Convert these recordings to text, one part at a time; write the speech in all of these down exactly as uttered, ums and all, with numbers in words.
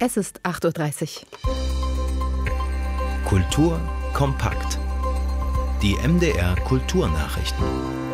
Es ist acht Uhr dreißig. Kultur kompakt. Die M D R Kulturnachrichten.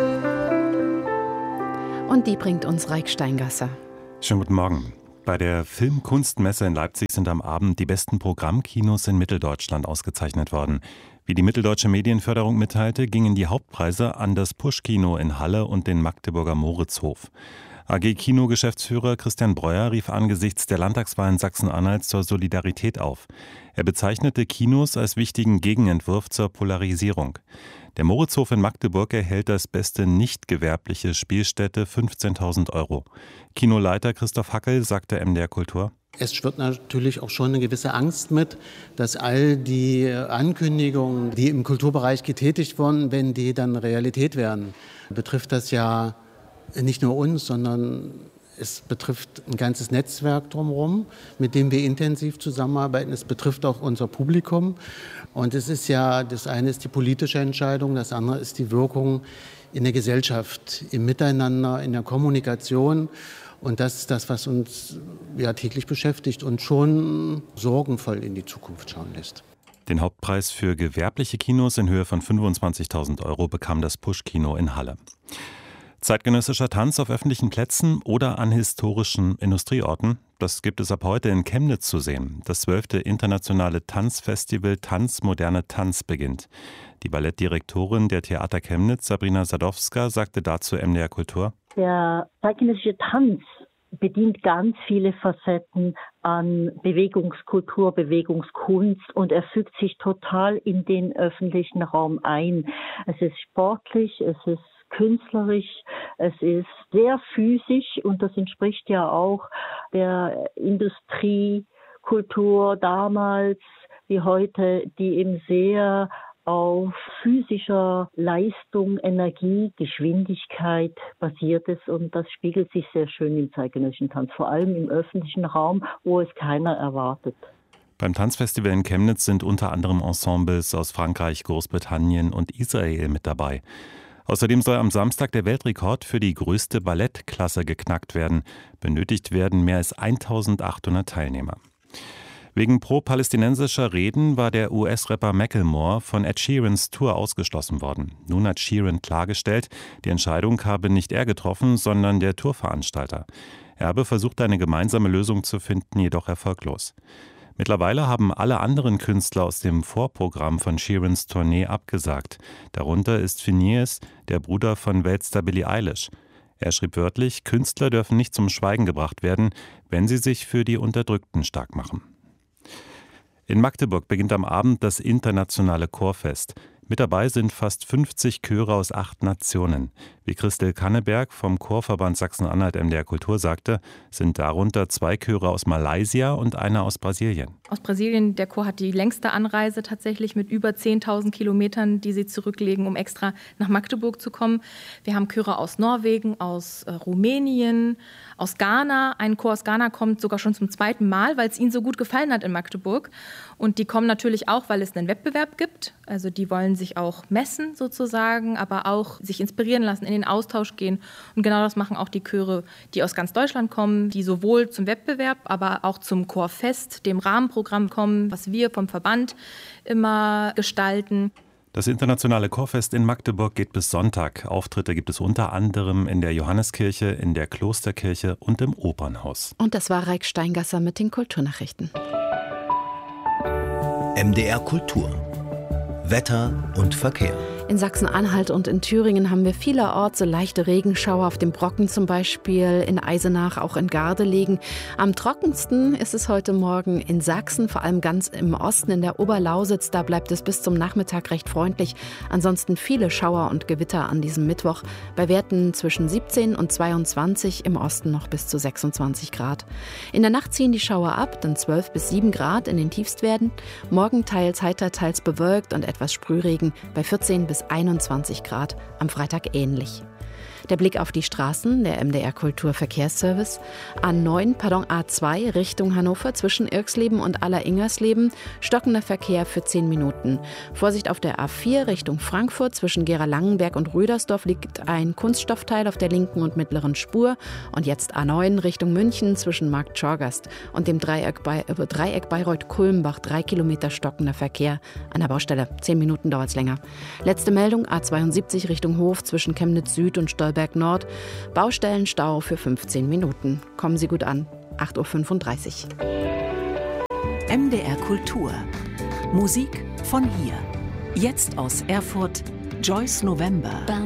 Und die bringt uns Reik Steingasser. Schönen guten Morgen. Bei der Filmkunstmesse in Leipzig sind am Abend die besten Programmkinos in Mitteldeutschland ausgezeichnet worden. Wie die Mitteldeutsche Medienförderung mitteilte, gingen die Hauptpreise an das Pusch-Kino in Halle und den Magdeburger Moritzhof. A G-Kino-Geschäftsführer Christian Breuer rief angesichts der Landtagswahl in Sachsen-Anhalt zur Solidarität auf. Er bezeichnete Kinos als wichtigen Gegenentwurf zur Polarisierung. Der Moritzhof in Magdeburg erhält als beste nicht-gewerbliche Spielstätte fünfzehntausend Euro. Kinoleiter Christoph Hackel sagte M D R Kultur: Es schwirrt natürlich auch schon eine gewisse Angst mit, dass all die Ankündigungen, die im Kulturbereich getätigt wurden, wenn die dann Realität werden, betrifft das ja nicht nur uns, sondern es betrifft ein ganzes Netzwerk drumherum, mit dem wir intensiv zusammenarbeiten. Es betrifft auch unser Publikum. Und es ist ja, das eine ist die politische Entscheidung, das andere ist die Wirkung in der Gesellschaft, im Miteinander, in der Kommunikation. Und das ist das, was uns ja täglich beschäftigt und schon sorgenvoll in die Zukunft schauen lässt. Den Hauptpreis für gewerbliche Kinos in Höhe von fünfundzwanzigtausend Euro bekam das Pusch-Kino in Halle. Zeitgenössischer Tanz auf öffentlichen Plätzen oder an historischen Industrieorten, das gibt es ab heute in Chemnitz zu sehen. Das zwölfte internationale Tanzfestival Tanz Moderne Tanz beginnt. Die Ballettdirektorin der Theater Chemnitz, Sabrina Sadowska, sagte dazu M D R Kultur: Der zeitgenössische Tanz bedient ganz viele Facetten an Bewegungskultur, Bewegungskunst und er fügt sich total in den öffentlichen Raum ein. Es ist sportlich, es ist künstlerisch, es ist sehr physisch und das entspricht ja auch der Industriekultur damals wie heute, die eben sehr auf physischer Leistung, Energie, Geschwindigkeit basiert ist und das spiegelt sich sehr schön im zeitgenössischen Tanz, vor allem im öffentlichen Raum, wo es keiner erwartet. Beim Tanzfestival in Chemnitz sind unter anderem Ensembles aus Frankreich, Großbritannien und Israel mit dabei. Außerdem soll am Samstag der Weltrekord für die größte Ballettklasse geknackt werden. Benötigt werden mehr als eintausendachthundert Teilnehmer. Wegen pro-palästinensischer Reden war der U S-Rapper Macklemore von Ed Sheerans Tour ausgeschlossen worden. Nun hat Sheeran klargestellt, die Entscheidung habe nicht er getroffen, sondern der Tourveranstalter. Er habe versucht, eine gemeinsame Lösung zu finden, jedoch erfolglos. Mittlerweile haben alle anderen Künstler aus dem Vorprogramm von Sheerans Tournee abgesagt. Darunter ist Finneas, der Bruder von Weltstar Billie Eilish. Er schrieb wörtlich: Künstler dürfen nicht zum Schweigen gebracht werden, wenn sie sich für die Unterdrückten stark machen. In Magdeburg beginnt am Abend das internationale Chorfest. Mit dabei sind fast fünfzig Chöre aus acht Nationen. Wie Christel Kanneberg vom Chorverband Sachsen-Anhalt M D R Kultur sagte, sind darunter zwei Chöre aus Malaysia und einer aus Brasilien. Aus Brasilien, der Chor hat die längste Anreise tatsächlich mit über zehntausend Kilometern, die sie zurücklegen, um extra nach Magdeburg zu kommen. Wir haben Chöre aus Norwegen, aus äh, Rumänien, aus Ghana. Ein Chor aus Ghana kommt sogar schon zum zweiten Mal, weil es ihnen so gut gefallen hat in Magdeburg. Und die kommen natürlich auch, weil es einen Wettbewerb gibt. Also die wollen sich auch messen sozusagen, aber auch sich inspirieren lassen, in den Austausch gehen. Und genau das machen auch die Chöre, die aus ganz Deutschland kommen, die sowohl zum Wettbewerb, aber auch zum Chorfest, dem Rahmenprogramm kommen, was wir vom Verband immer gestalten. Das internationale Chorfest in Magdeburg geht bis Sonntag. Auftritte gibt es unter anderem in der Johanneskirche, in der Klosterkirche und im Opernhaus. Und das war Reik Steingasser mit den Kulturnachrichten. M D R Kultur. Wetter und Verkehr. In Sachsen-Anhalt und in Thüringen haben wir vielerorts so leichte Regenschauer, auf dem Brocken zum Beispiel, in Eisenach, auch in Gardelegen. Am trockensten ist es heute Morgen in Sachsen, vor allem ganz im Osten, in der Oberlausitz. Da bleibt es bis zum Nachmittag recht freundlich. Ansonsten viele Schauer und Gewitter an diesem Mittwoch. Bei Werten zwischen siebzehn und zweiundzwanzig, im Osten noch bis zu sechsundzwanzig Grad. In der Nacht ziehen die Schauer ab, dann zwölf bis sieben Grad in den Tiefstwerten. Morgen teils heiter, teils bewölkt und etwas Sprühregen bei vierzehn bis einundzwanzig Grad, am Freitag ähnlich. Der Blick auf die Straßen, der M D R Kulturverkehrsservice. A neun, pardon, A zwei Richtung Hannover zwischen Irxleben und Aller-Ingersleben. Stockender Verkehr für zehn Minuten. Vorsicht auf der A vier Richtung Frankfurt zwischen Gera-Langenberg und Rödersdorf liegt ein Kunststoffteil auf der linken und mittleren Spur. Und jetzt A neun Richtung München zwischen Markt-Schorgast und dem Dreieck, bei, äh, Dreieck Bayreuth-Kulmbach. Drei Kilometer stockender Verkehr an der Baustelle. Zehn Minuten dauert es länger. Letzte Meldung, A zweiundsiebzig Richtung Hof zwischen Chemnitz Süd und Stolberg Nord. Baustellenstau für fünfzehn Minuten. Kommen Sie gut an. acht Uhr fünfunddreißig. M D R Kultur. Musik von hier. Jetzt aus Erfurt, Joyce November.